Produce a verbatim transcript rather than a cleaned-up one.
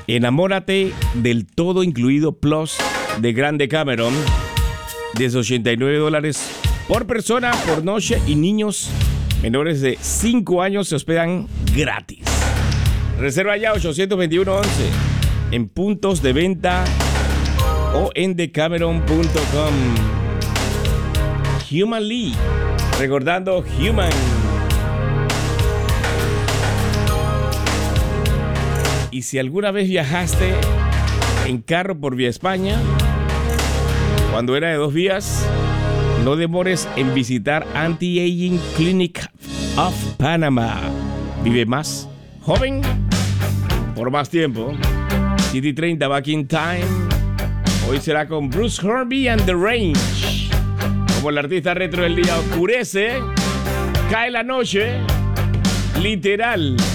Enamórate del todo incluido Plus de Grande Cameron. Desde ochenta y nueve dólares por persona por noche, y niños menores de cinco años se hospedan gratis. Reserva ya ochocientos veintiuno once en puntos de venta o en decameron punto com. Human League, recordando Human. Y si alguna vez viajaste en carro por vía España, cuando era de dos vías, no demores en visitar Anti-Aging Clinic of Panama. Vive más joven por más tiempo. City treinta, Back in Time. Hoy será con Bruce Horby and The Range. Como el artista retro del día, oscurece, cae la noche, literal.